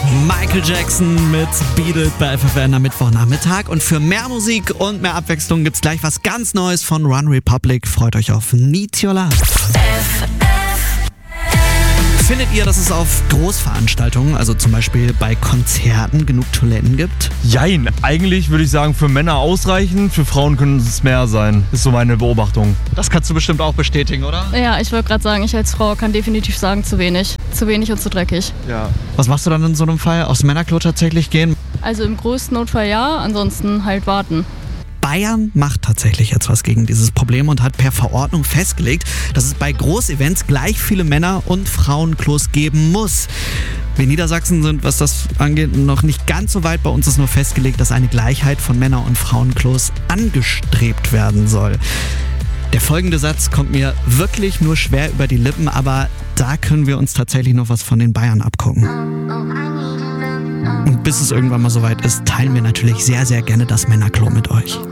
Michael Jackson mit Beat It bei FFN am Mittwochnachmittag. Und für mehr Musik und mehr Abwechslung gibt's gleich was ganz Neues von One Republic. Freut euch auf Need Your Love. Findet ihr, dass es auf Großveranstaltungen, also zum Beispiel bei Konzerten, genug Toiletten gibt? Jein, eigentlich würde ich sagen, für Männer ausreichend, für Frauen können es mehr sein. Ist so meine Beobachtung. Das kannst du bestimmt auch bestätigen, oder? Ja, ich wollte gerade sagen, ich als Frau kann definitiv sagen, zu wenig. Zu wenig und zu dreckig. Ja. Was machst du dann in so einem Fall? Aufs Männerklo tatsächlich gehen? Also im größten Notfall ja, ansonsten halt warten. Bayern macht tatsächlich jetzt was gegen dieses Problem und hat per Verordnung festgelegt, dass es bei Großevents gleich viele Männer- und Frauenklos geben muss. Wir in Niedersachsen sind, was das angeht, noch nicht ganz so weit. Bei uns ist nur festgelegt, dass eine Gleichheit von Männer- und Frauenklos angestrebt werden soll. Der folgende Satz kommt mir wirklich nur schwer über die Lippen, aber da können wir uns tatsächlich noch was von den Bayern abgucken. Und bis es irgendwann mal soweit ist, teilen wir natürlich sehr, sehr gerne das Männerklo mit euch.